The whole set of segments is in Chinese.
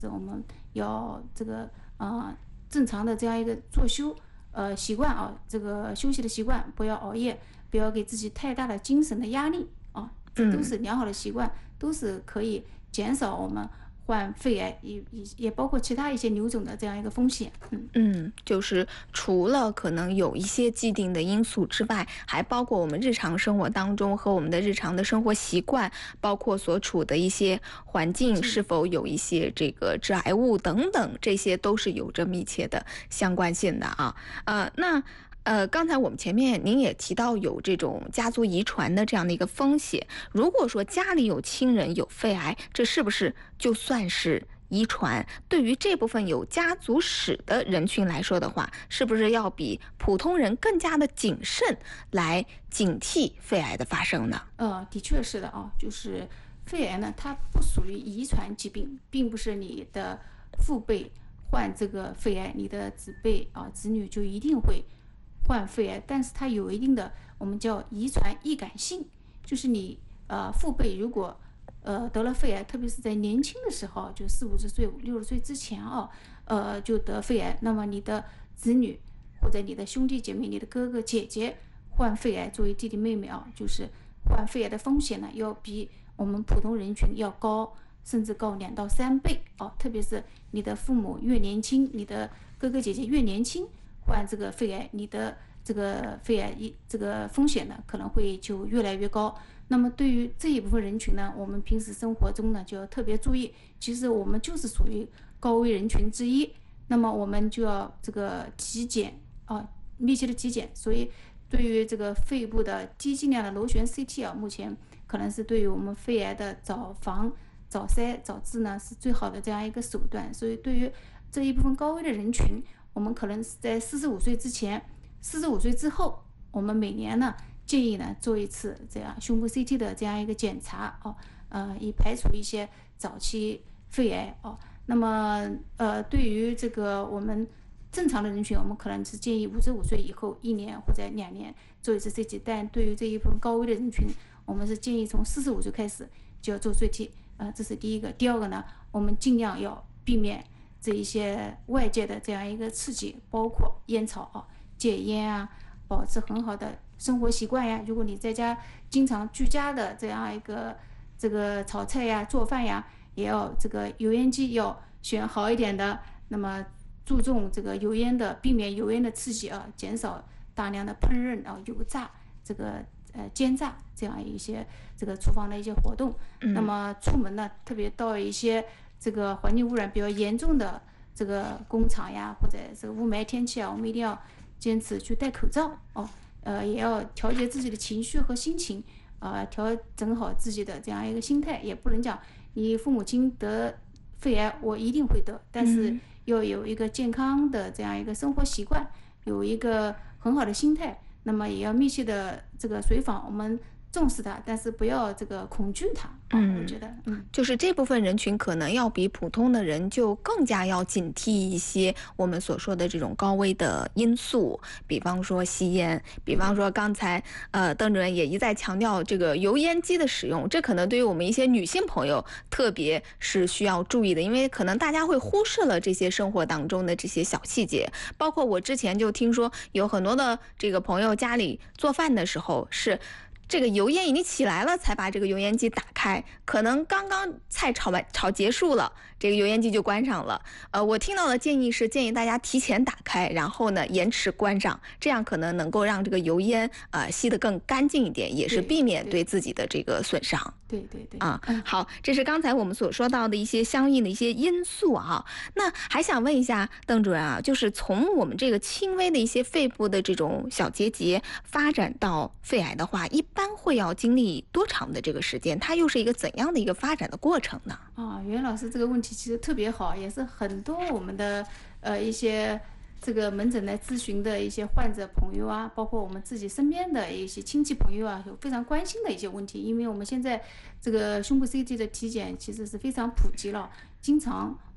我们要这个正常的这样一个作息习惯啊，这个休息的习惯，不要熬夜，不要给自己太大的精神的压力啊，这都是良好的习惯，都是可以减少我们患肺癌也包括其他一些瘤种的这样一个风险。 就是除了可能有一些既定的因素之外，还包括我们日常生活当中和我们的日常的生活习惯，包括所处的一些环境是否有一些这个致癌物等等，这些都是有着密切的相关性的啊。刚才我们前面您也提到有这种家族遗传的这样的一个风险，如果说家里有亲人有肺癌，这是不是就算是遗传？对于这部分有家族史的人群来说的话，是不是要比普通人更加的谨慎来警惕肺癌的发生呢？ 的确是的啊，就是肺癌呢，它不属于遗传疾病，并不是你的父辈患这个肺癌，你的子辈子女就一定会患肺癌，但是它有一定的我们叫遗传易感性，就是你父辈如果得了肺癌，特别是在年轻的时候，就40-50岁、60岁之前就得肺癌，那么你的子女或者你的兄弟姐妹、你的哥哥姐姐患肺癌，作为弟弟妹妹就是患肺癌的风险呢，要比我们普通人群要高，甚至高2到3倍特别是你的父母越年轻，你的哥哥姐姐越年轻患这个肺癌，你的这个肺癌这个风险呢可能会就越来越高。那么对于这一部分人群呢，我们平时生活中呢就要特别注意，其实我们就是属于高危人群之一，那么我们就要这个体检密切的体检。所以对于这个肺部的低剂量的螺旋 CT 目前可能是对于我们肺癌的早防、早筛、早治呢是最好的这样一个手段。所以对于这一部分高危的人群，我们可能是在45岁之前、45岁之后，我们每年呢建议呢做一次这样胸部 CT 的这样一个检查以排除一些早期肺癌那么对于这个我们正常的人群，我们可能是建议55岁以后1年或者2年做一次 CT， 但对于这一部分高危的人群，我们是建议从45岁开始就要做 CT。这是第一个。第二个呢，我们尽量要避免这一些外界的这样一个刺激，包括烟草戒烟保持很好的生活习惯呀。如果你在家经常居家的这样一个这个炒菜呀、做饭呀，也要这个油烟机要选好一点的，那么注重这个油烟的，避免油烟的刺激减少大量的烹饪油炸这个煎炸这样一些这个厨房的一些活动。那么出门呢，特别到一些这个环境污染比较严重的这个工厂呀，或者这个雾霾天气我们一定要坚持去戴口罩也要调节自己的情绪和心情调整好自己的这样一个心态。也不能讲你父母亲得肺癌我一定会得，但是要有一个健康的这样一个生活习惯，有一个很好的心态，那么也要密切的这个随访，我们重视它，但是不要这个恐惧它我觉得就是这部分人群可能要比普通的人就更加要警惕一些我们所说的这种高危的因素，比方说吸烟，比方说刚才邓主任也一再强调这个油烟机的使用，这可能对于我们一些女性朋友特别是需要注意的，因为可能大家会忽视了这些生活当中的这些小细节。包括我之前就听说有很多的这个朋友家里做饭的时候是这个油烟已经起来了才把这个油烟机打开，可能刚刚菜炒结束了，这个油烟机就关上了。我听到的建议是建议大家提前打开，然后呢延迟关上，这样可能能够让这个油烟吸得更干净一点，也是避免对自己的这个损伤。 对好，这是刚才我们所说到的一些相应的一些因素那还想问一下邓主任就是从我们这个轻微的一些肺部的这种小结节发展到肺癌的话，一般会要经历多长的这个时间？它又是一个怎样的一个发展的过程呢？ 袁老师这个问题其实特别好，也是很多我们的一些这个门诊来咨询的一些患者朋友包括我们自己身边的一些亲戚朋友有非常关心的一些问题。因为我们现在这个胸部 CT 的体检其实是非常普及了，经常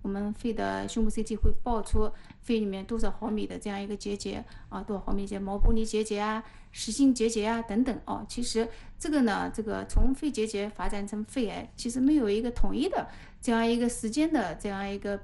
我们肺的胸部 CT 会报出肺里面多少毫米的这样一个结节啊，多少毫米结毛玻璃结节啊、实性结节啊等等哦。其实这个呢，这个从肺结节发展成肺癌，其实没有一个统一的这样一个时间的这样一个